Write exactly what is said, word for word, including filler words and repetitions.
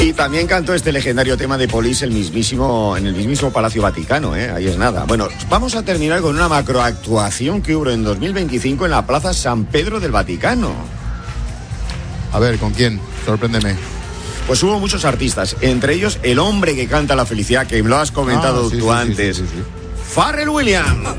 Y también cantó este legendario tema de Police el mismísimo, en el mismísimo Palacio Vaticano, ¿eh? Ahí es nada. Bueno, vamos a terminar con una macroactuación que hubo en dos mil veinticinco en la Plaza San Pedro del Vaticano. A ver, ¿con quién? Sorpréndeme. Pues hubo muchos artistas, entre ellos el hombre que canta la felicidad, que lo has comentado ah, sí, tú sí, antes, sí, sí, sí, sí. Pharrell Williams.